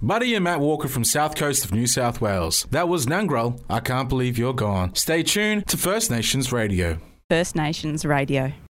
Buddy and Matt Walker from South Coast of New South Wales. That was Nangrel, I Can't Believe You're Gone. Stay tuned to First Nations Radio. First Nations Radio.